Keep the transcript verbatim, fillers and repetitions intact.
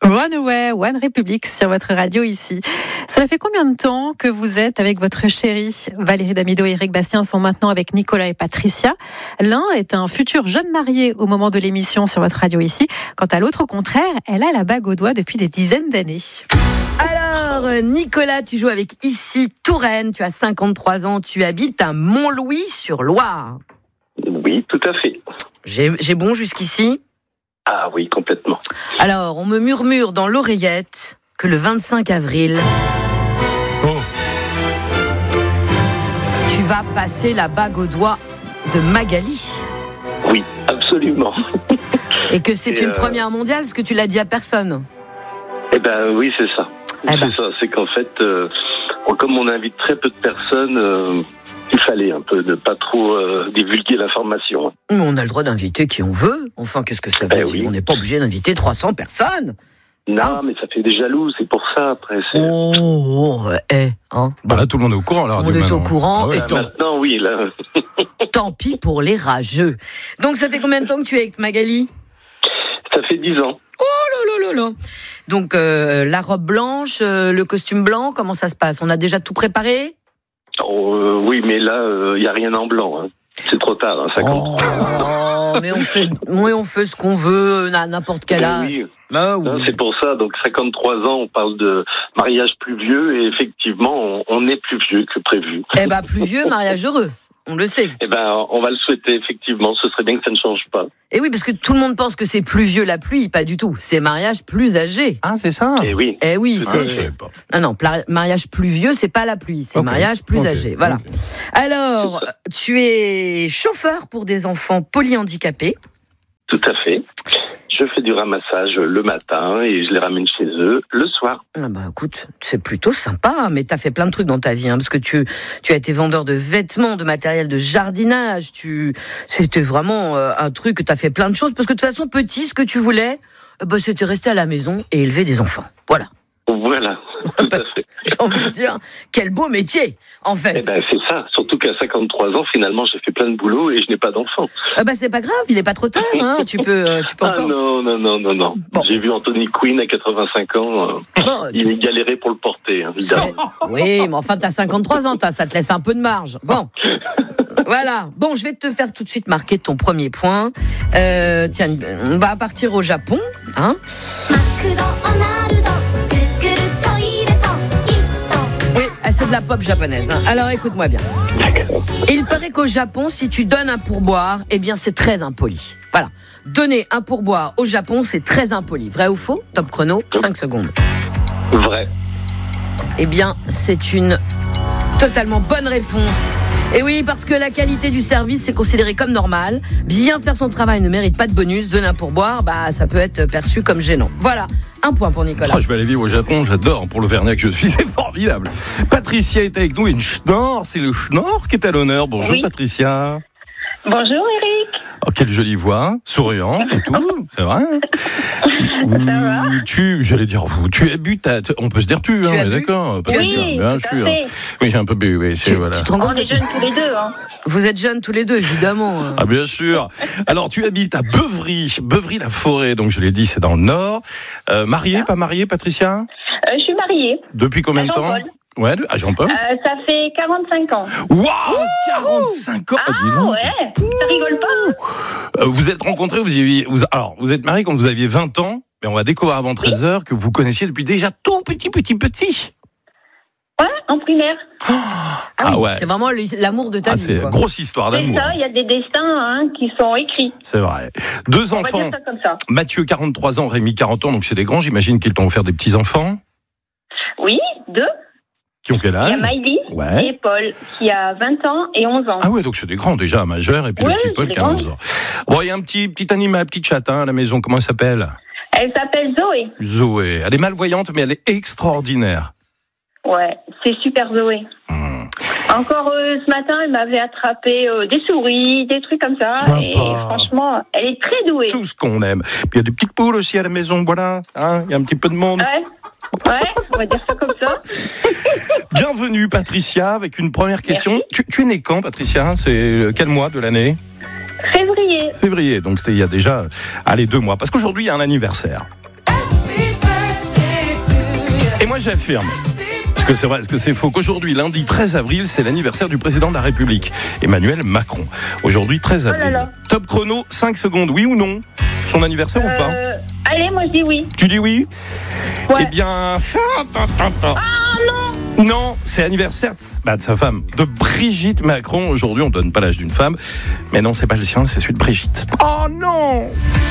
Runaway, One Republic sur votre radio ici. Cela fait combien de temps que vous êtes avec votre chérie? Valérie Damido et Eric Bastien sont maintenant avec Nicolas et Patricia. L'un est un futur jeune marié au moment de l'émission sur votre radio ici. Quant à l'autre, au contraire, elle a la bague au doigt depuis des dizaines d'années. Alors, Nicolas, tu joues avec Ici Touraine. Tu as cinquante-trois ans. Tu habites à Montlouis-sur-Loire. Oui, tout à fait. J'ai, j'ai bon jusqu'ici? Ah oui, complètement. Alors, on me murmure dans l'oreillette que le vingt-cinq avril, Oh, tu vas passer la bague au doigt de Magali. Oui, absolument. Et que c'est Et une euh... première mondiale, parce que tu l'as dit à personne. Eh ben oui, c'est ça. Eh c'est ben. ça. C'est qu'en fait, euh, comme on invite très peu de personnes, euh, il fallait un peu ne pas trop euh, divulguer l'information. Mais on a le droit d'inviter qui on veut. Enfin, qu'est-ce que ça veut Eh dire? oui. On n'est pas obligé d'inviter trois cents personnes. Non, Ah. mais ça fait des jaloux, c'est pour ça après. C'est... Oh, oh, eh, hein. bah là tout le monde est au courant. Tout le monde est au courant. Ah ouais. Et Bah, tant, maintenant, oui, là. tant pis pour les rageux. Donc, ça fait combien de temps que tu es avec Magali? Ça fait dix ans. Oh là là là là. Donc, euh, la robe blanche, euh, le costume blanc, comment ça se passe? On a déjà tout préparé? Oh, euh, oui, mais là, il n'y a rien en blanc. Hein. C'est trop tard, hein, ça compte. Oh, mais on fait, mais on fait ce qu'on veut à n'importe quel Ben âge. oui. Bah oui. Non, c'est pour ça, donc cinquante-trois ans, on parle de mariage plus vieux, et effectivement, on, on est plus vieux que prévu. Eh ben, plus vieux, mariage heureux. On le sait. Eh ben, on va le souhaiter, effectivement. Ce serait bien que ça ne change pas. Et oui, parce que tout le monde pense que c'est plus vieux la pluie, pas du tout. C'est mariage plus âgé. Ah, c'est ça. Eh oui. Eh oui, Ah, c'est. je savais pas. Non, non, pla- mariage plus vieux, c'est pas la pluie, c'est Ok. mariage plus Ok. âgé. Voilà. Ok. Alors, tu es chauffeur pour des enfants polyhandicapés. Tout à fait. Je fais du ramassage le matin et je les ramène chez eux le soir. Ah bah écoute, c'est plutôt sympa, mais t'as fait plein de trucs dans ta vie, hein, parce que tu, tu as été vendeur de vêtements, de matériel de jardinage, tu, c'était vraiment euh, un truc que t'as fait plein de choses, parce que de toute façon, petit, ce que tu voulais, euh, bah, c'était rester à la maison et élever des enfants. Voilà. Voilà, tout à fait. J'ai envie de dire, quel beau métier, en fait. Eh ben, c'est ça. Surtout qu'à cinquante-trois ans, finalement, j'ai fait plein de boulot et je n'ai pas d'enfant. Ah bah c'est pas grave, il est pas trop tard, hein, tu peux, euh, tu peux Ah encore. non, non, non, non, non. Bon. J'ai vu Anthony Quinn à quatre-vingt-cinq ans. euh, Bon, tu- il galérait pour le porter, hein, évidemment. Oui, mais enfin, t'as cinquante-trois ans, t'as, ça te laisse un peu de marge. Bon. Voilà. Bon, je vais te faire tout de suite marquer ton premier point. Euh, tiens, on va partir au Japon, hein. Oui, c'est de la pop japonaise, hein. Alors, écoute-moi bien. Il paraît qu'au Japon, si tu donnes un pourboire, eh bien, c'est très impoli. Voilà. Donner un pourboire au Japon, c'est très impoli. Vrai ou faux? Top chrono, cinq secondes. Vrai. Eh bien, c'est une totalement bonne réponse. Et oui, parce que la qualité du service, c'est considéré comme normal. Bien faire son travail ne mérite pas de bonus. Donner un pourboire, bah, ça peut être perçu comme gênant. Voilà, un point pour Nicolas. Oh, je vais aller vivre au Japon, j'adore, pour l'Auvergnat que je suis, c'est formidable. Patricia est avec nous, et une schnorr, c'est le schnorr qui est à l'honneur. Bonjour Oui. Patricia. Bonjour Eric. Oh, quelle jolie voix, souriante et tout, c'est vrai. Vous, tu, j'allais dire vous, tu habites à, on peut se dire tu, Tu hein, as on est bu d'accord. Oui, Patricia, bien tout à sûr. fait. Oui, j'ai un peu bu, oui, c'est Tu, voilà. tu te rends On compte est jeunes tous les deux, hein. Vous êtes jeunes tous les deux, évidemment. Ah bien sûr. Alors tu habites à Beuvry, Beuvry-la-Forêt, donc je l'ai dit, c'est dans le Nord. Euh, mariée, pas mariée, Patricia? Euh, je suis mariée. Depuis combien de À temps? Jean-Paul. Ouais, à Jean-Paul. Euh, ça fait quarante-cinq ans. Waouh, quarante-cinq ans. Ah dis donc. ouais, ça rigole pas. Euh, Vous êtes rencontrés, vous y aviez, vous, alors vous êtes mariés quand vous aviez vingt ans, mais on va découvrir avant treize heures que vous connaissiez depuis déjà tout petit, petit, petit. Ouais, en primaire. Ah, Ah oui, ouais. c'est vraiment le- l'amour de ta Ah, vie. c'est une quoi. grosse histoire C'est d'amour. ça, il y a des destins hein, qui sont écrits. C'est vrai. Deux On va enfants. dire ça comme ça. Mathieu, quarante-trois ans, Rémi, quarante ans, donc c'est des grands. J'imagine qu'ils t'ont offert des petits-enfants. Oui, deux. Qui ont quel Il y a âge? Miley Ouais. et Paul qui a vingt ans et onze ans. Ah ouais, donc c'est des grands déjà, majeurs, et puis Ouais, le petit c'est Paul des qui a grands. onze ans. Bon, il y a un petit, petit animal, petit chatin à la maison, comment il s'appelle? Elle s'appelle Zoé. Zoé. Elle est malvoyante, mais elle est extraordinaire. Ouais, c'est super Zoé. Hmm. Encore euh, ce matin, elle m'avait attrapé euh, des souris, des trucs comme ça. Sympa. Et franchement, elle est très douée. Tout ce qu'on aime. Puis il y a des petites poules aussi à la maison, voilà. Hein, il y a un petit peu de monde. Ouais, ouais, on va dire ça comme ça. Bienvenue Patricia, avec une première question. Tu, tu es née quand Patricia? C'est quel mois de l'année? Février. Février, donc c'était il y a déjà, allez, deux mois. Parce qu'aujourd'hui, il y a un anniversaire. Et moi j'affirme, parce que c'est vrai, est-ce que c'est faux, qu'aujourd'hui, lundi treize avril, c'est l'anniversaire du président de la République, Emmanuel Macron. Aujourd'hui treize avril. Oh là là. Top chrono, cinq secondes, oui ou non? Son anniversaire ou pas? Euh, allez, moi je dis oui. Tu dis oui? Ouais. Eh bien... Ah non. Non, c'est l'anniversaire bah, de sa femme, de Brigitte Macron. Aujourd'hui, on ne donne pas l'âge d'une femme, mais non, c'est pas le sien, c'est celui de Brigitte. Oh non!